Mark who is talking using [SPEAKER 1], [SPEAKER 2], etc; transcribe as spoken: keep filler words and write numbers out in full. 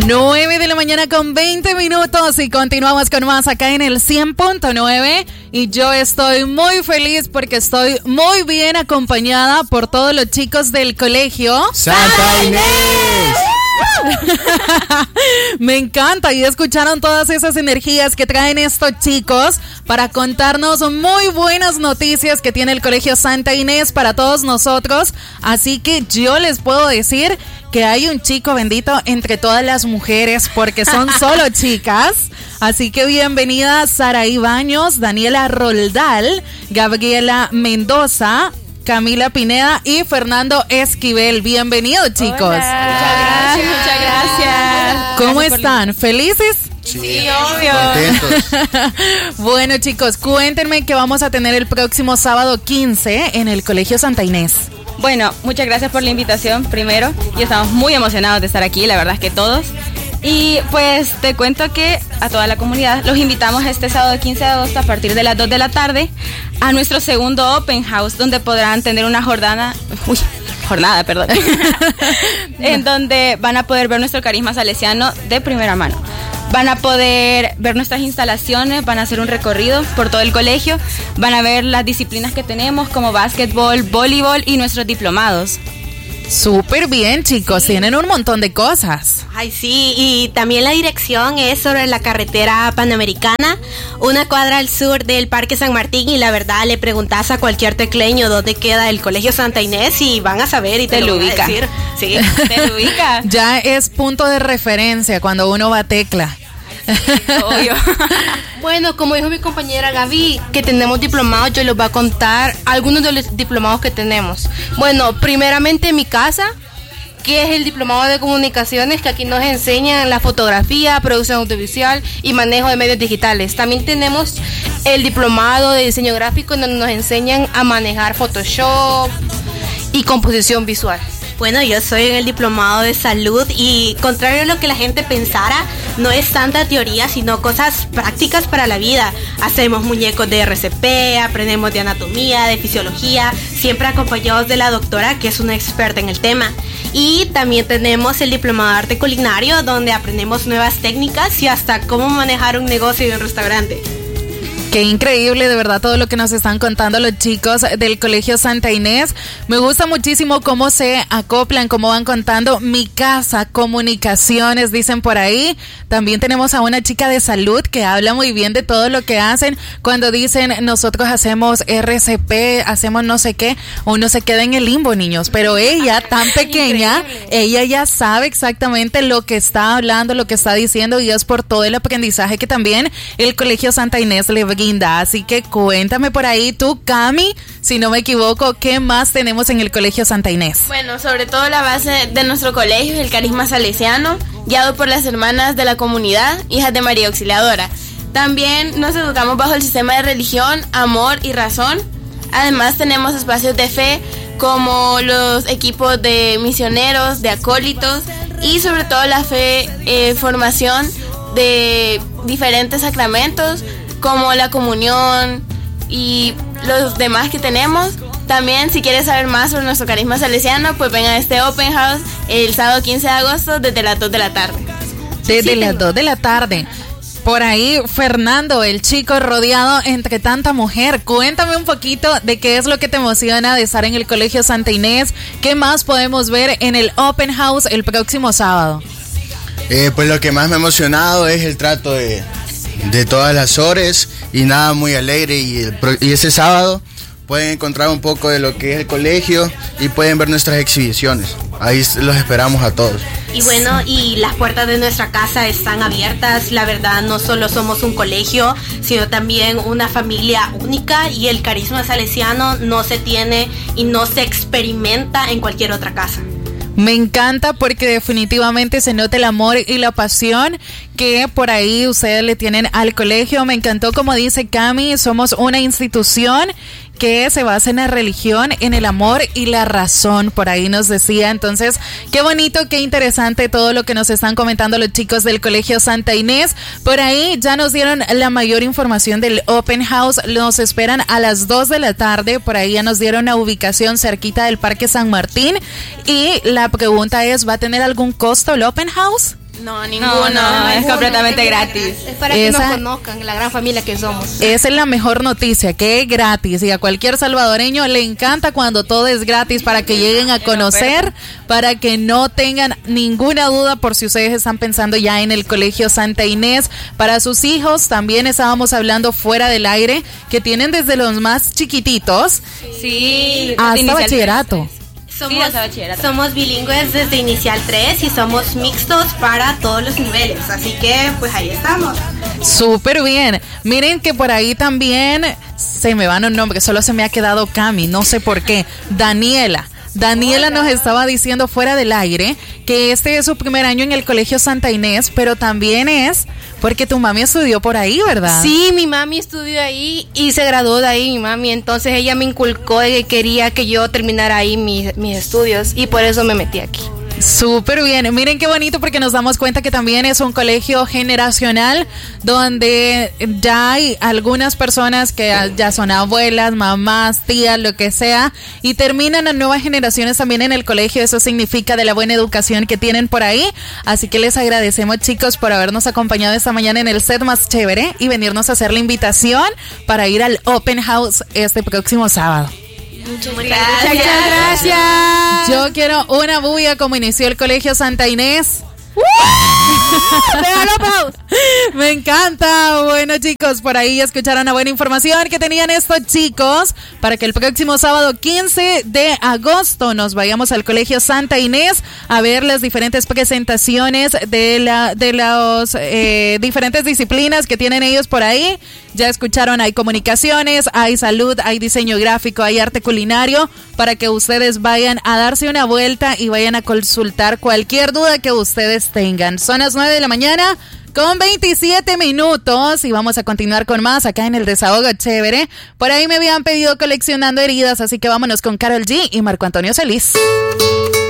[SPEAKER 1] nueve de la mañana con veinte minutos y continuamos con más acá en el cien punto nueve y yo estoy muy feliz porque estoy muy bien acompañada por todos los chicos del colegio
[SPEAKER 2] Santa Inés.
[SPEAKER 1] Me encanta, y escucharon todas esas energías que traen estos chicos para contarnos muy buenas noticias que tiene el Colegio Santa Inés para todos nosotros. Así que yo les puedo decir que hay un chico bendito entre todas las mujeres porque son solo chicas. Así que bienvenida Saraí Baños, Daniela Roldal, Gabriela Mendoza, Camila Pineda y Fernando Esquivel. Bienvenidos, chicos.
[SPEAKER 3] Hola. Muchas gracias, muchas gracias.
[SPEAKER 1] ¿Cómo
[SPEAKER 3] Gracias
[SPEAKER 1] están? ¿Felices?
[SPEAKER 2] Sí,
[SPEAKER 3] Sí, obvio.
[SPEAKER 2] Contentos.
[SPEAKER 1] Bueno, chicos, cuéntenme qué vamos a tener el próximo sábado quince en el Colegio Santa Inés.
[SPEAKER 3] Bueno, muchas gracias por la invitación primero y estamos muy emocionados de estar aquí, la verdad es que todos. Y pues te cuento que a toda la comunidad los invitamos este sábado quince de agosto a partir de las dos de la tarde a nuestro segundo Open House, donde podrán tener una jornada, uy, jornada, perdón, en donde van a poder ver nuestro carisma salesiano de primera mano. Van a poder ver nuestras instalaciones, van a hacer un recorrido por todo el colegio, van a ver las disciplinas que tenemos como básquetbol, voleibol y nuestros diplomados.
[SPEAKER 1] Súper bien, chicos, tienen un montón de cosas.
[SPEAKER 4] Ay, sí, y también la dirección es sobre la carretera Panamericana, una cuadra al sur del Parque San Martín, y la verdad le preguntas a cualquier tecleño dónde queda el Colegio Santa Inés y van a saber y te,
[SPEAKER 3] Te
[SPEAKER 4] lo
[SPEAKER 3] lo
[SPEAKER 4] van a
[SPEAKER 3] ubica.
[SPEAKER 4] decir. Sí.
[SPEAKER 3] ¿Te lo ubica?
[SPEAKER 1] Ya es punto de referencia cuando uno va a Tecla.
[SPEAKER 3] Obvio.
[SPEAKER 5] Bueno, como dijo mi compañera Gaby, que tenemos diplomados, yo les voy a contar algunos de los diplomados que tenemos. Bueno, primeramente mi casa, que es el diplomado de comunicaciones, que aquí nos enseñan la fotografía, producción audiovisual y manejo de medios digitales. También tenemos el diplomado de diseño gráfico, en donde nos enseñan a manejar Photoshop y composición visual.
[SPEAKER 4] Bueno, yo soy en el diplomado de salud y, contrario a lo que la gente pensara, no es tanta teoría, sino cosas prácticas para la vida. Hacemos muñecos de R C P, aprendemos de anatomía, de fisiología, siempre acompañados de la doctora, que es una experta en el tema. Y también tenemos el diplomado de arte culinario, donde aprendemos nuevas técnicas y hasta cómo manejar un negocio y un restaurante.
[SPEAKER 1] Qué increíble, de verdad, todo lo que nos están contando los chicos del Colegio Santa Inés. Me gusta muchísimo cómo se acoplan, cómo van contando. Mi casa, comunicaciones, dicen por ahí. También tenemos a una chica de salud que habla muy bien de todo lo que hacen. Cuando dicen, nosotros hacemos R C P, hacemos no sé qué, uno se queda en el limbo, niños. Pero ella, tan pequeña, ella ya sabe exactamente lo que está hablando, lo que está diciendo, y es por todo el aprendizaje que también el Colegio Santa Inés le brinda. Así que cuéntame por ahí tú, Cami, si no me equivoco, ¿qué más tenemos en el Colegio Santa Inés?
[SPEAKER 6] Bueno, sobre todo la base de nuestro colegio es el carisma salesiano, guiado por las hermanas de la comunidad, hijas de María Auxiliadora. También nos educamos bajo el sistema de religión, amor y razón. Además tenemos espacios de fe como los equipos de misioneros, de acólitos y sobre todo la fe, eh, formación de diferentes sacramentos como la comunión y los demás que tenemos. También, si quieres saber más sobre nuestro carisma salesiano, pues ven a este Open House el sábado quince de agosto desde las dos de la tarde.
[SPEAKER 1] Desde
[SPEAKER 6] Sí,
[SPEAKER 1] las
[SPEAKER 6] tengo.
[SPEAKER 1] dos de la tarde. Por ahí, Fernando, el chico rodeado entre tanta mujer. Cuéntame un poquito de qué es lo que te emociona de estar en el Colegio Santa Inés. ¿Qué más podemos ver en el Open House el próximo sábado?
[SPEAKER 2] Eh, pues lo que más me ha emocionado es el trato de, de todas las horas y nada, muy alegre. Y, el, pro- y ese sábado pueden encontrar un poco de lo que es el colegio y pueden ver nuestras exhibiciones. Ahí los esperamos a todos.
[SPEAKER 4] Y bueno, y las puertas de nuestra casa están abiertas. La verdad, no solo somos un colegio, sino también una familia única, y el carisma salesiano no se tiene y no se experimenta en cualquier otra casa.
[SPEAKER 1] Me encanta porque definitivamente se nota el amor y la pasión que por ahí ustedes le tienen al colegio. Me encantó como dice Cami, somos una institución que se basa en la religión, en el amor y la razón, por ahí nos decía. Entonces, qué bonito, qué interesante todo lo que nos están comentando los chicos del Colegio Santa Inés. Por ahí ya nos dieron la mayor información del Open House, nos esperan a las dos de la tarde, por ahí ya nos dieron la ubicación cerquita del Parque San Martín. Y la pregunta es, ¿va a tener algún costo el Open House?
[SPEAKER 6] No, ninguno.
[SPEAKER 3] No, no, es
[SPEAKER 5] Ninguno,
[SPEAKER 3] completamente
[SPEAKER 5] es
[SPEAKER 3] gratis.
[SPEAKER 5] Es para que
[SPEAKER 1] Esa-
[SPEAKER 5] nos conozcan, la gran familia que somos.
[SPEAKER 1] Esa es la mejor noticia, que es gratis y a cualquier salvadoreño le encanta cuando todo es gratis para que lleguen a conocer, para que no tengan ninguna duda por si ustedes están pensando ya en el Colegio Santa Inés. Para sus hijos también estábamos hablando fuera del aire, que tienen desde los más chiquititos
[SPEAKER 3] Sí.
[SPEAKER 1] hasta
[SPEAKER 3] inicial
[SPEAKER 1] bachillerato.
[SPEAKER 4] Somos,
[SPEAKER 3] hasta bachillerato.
[SPEAKER 4] somos bilingües desde inicial tres y somos mixtos para todos los niveles. Así que pues ahí estamos.
[SPEAKER 1] Súper bien. Miren que por ahí también se me van un nombre, solo se me ha quedado Cami, no sé por qué. Daniela. Daniela nos estaba diciendo fuera del aire que este es su primer año en el Colegio Santa Inés, pero también es porque tu mami estudió por ahí, ¿verdad?
[SPEAKER 5] Sí, mi mami estudió ahí y se graduó de ahí, mi mami. Entonces ella me inculcó de que quería que yo terminara ahí mis, mis estudios y por eso me metí aquí.
[SPEAKER 1] Súper bien. Miren qué bonito porque nos damos cuenta que también es un colegio generacional donde ya hay algunas personas que ya son abuelas, mamás, tías, lo que sea, y terminan las nuevas generaciones también en el colegio. Eso significa de la buena educación que tienen por ahí. Así que les agradecemos, chicos, por habernos acompañado esta mañana en el set más chévere y venirnos a hacer la invitación para ir al Open House este próximo sábado.
[SPEAKER 6] Muchas
[SPEAKER 5] Muchas
[SPEAKER 6] gracias.
[SPEAKER 5] gracias.
[SPEAKER 1] Yo quiero una bulla como inició el Colegio Santa Inés.
[SPEAKER 5] Déjalo, Pau.
[SPEAKER 1] Me encanta. Bueno, chicos, por ahí escucharon una buena información que tenían estos chicos para que el próximo sábado quince de agosto nos vayamos al Colegio Santa Inés a ver las diferentes presentaciones de la de las eh, diferentes disciplinas que tienen ellos por ahí. Ya escucharon, hay comunicaciones, hay salud, hay diseño gráfico, hay arte culinario, para que ustedes vayan a darse una vuelta y vayan a consultar cualquier duda que ustedes tengan. Son las nueve de la mañana con veintisiete minutos y vamos a continuar con más acá en el Desahogo Chévere. Por ahí me habían pedido coleccionando heridas, así que vámonos con Karol G y Marco Antonio Solís.